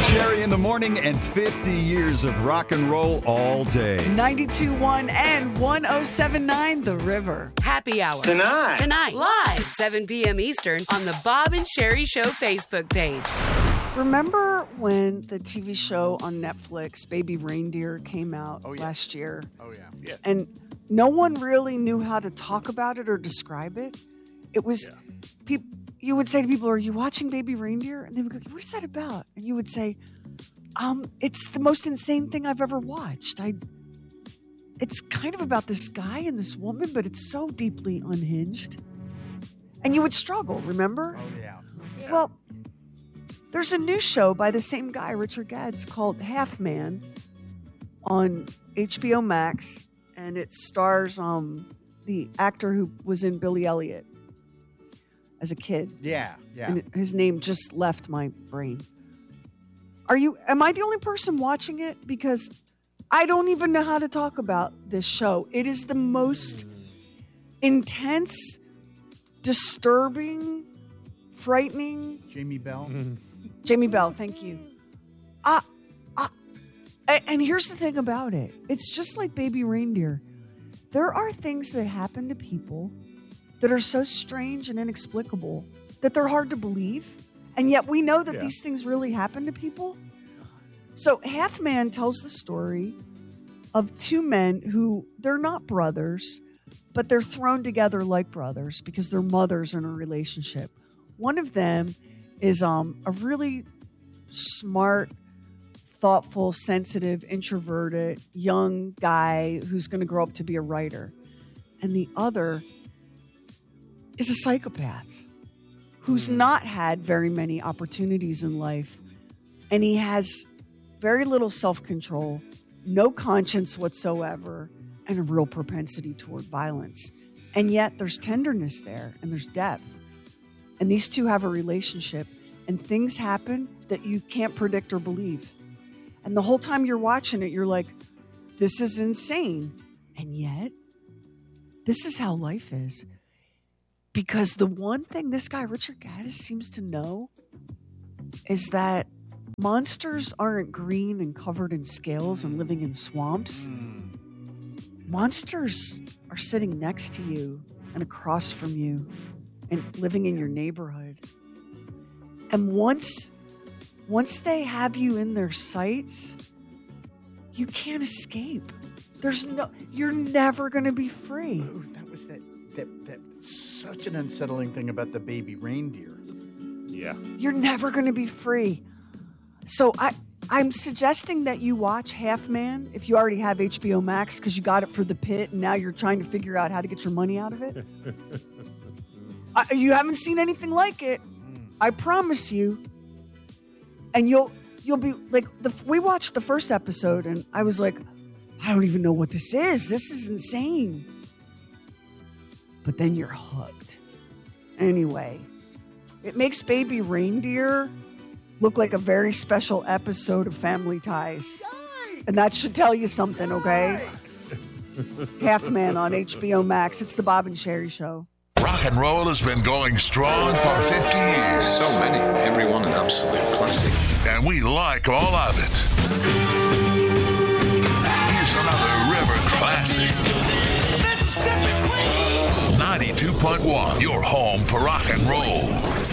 Sherry in the morning and 50 years of rock and roll all day. 92.1 and 107.9 The River. Happy Hour. Tonight. Live, 7 p.m. Eastern on the Bob and Sherry Show Facebook page. Remember when the TV show on Netflix, Baby Reindeer, came out last year? Oh, yeah. Yes. And no one really knew how to talk about it or describe it. It was, you would say to people, are you watching Baby Reindeer? And they would go, what is that about? And you would say, it's the most insane thing I've ever watched. It's kind of about this guy and this woman, but it's so deeply unhinged. And you would struggle, remember? Oh, yeah. Well, there's a new show by the same guy, Richard Gadz, called Half Man on HBO Max, and it stars the actor who was in Billy Elliot as a kid. Yeah. And his name just left my brain. Am I the only person watching it? Because I don't even know how to talk about this show. It is the most intense, disturbing, frightening. Jamie Bell. Jamie Bell, thank you. And here's the thing about it. It's just like Baby Reindeer. There are things that happen to people that are so strange and inexplicable that they're hard to believe. And yet we know that these things really happen to people. So Half Man tells the story of two men who, they're not brothers, but they're thrown together like brothers because their mothers are in a relationship. One of them is a really smart, thoughtful, sensitive, introverted, young guy who's going to grow up to be a writer. And the other is a psychopath who's not had very many opportunities in life. And he has very little self-control, no conscience whatsoever, and a real propensity toward violence. And yet there's tenderness there and there's depth. And these two have a relationship, and things happen that you can't predict or believe. And the whole time you're watching it, you're like, this is insane. And yet, this is how life is. Because the one thing this guy, Richard Gaddis, seems to know is that monsters aren't green and covered in scales and living in swamps. Monsters are sitting next to you and across from you and living in your neighborhood. And once they have you in their sights, you can't escape. You're never going to be free. Oh, that was that such an unsettling thing about the Baby Reindeer. Yeah. You're never going to be free. So I'm suggesting that you watch Half Man if you already have HBO Max because you got it for the pit and now you're trying to figure out how to get your money out of it. You haven't seen anything like it. I promise you. And you'll be like, we watched the first episode and I was like, I don't even know what this is. This is insane. But then you're hooked. Anyway, it makes Baby Reindeer look like a very special episode of Family Ties. Yikes. And that should tell you something, okay? Half Man on HBO Max. It's the Bob and Sherry Show. Rock and roll has been going strong for 50 years. So many, every one an absolute classic. And we like all of it. Here's another River classic. 92.1, your home for rock and roll.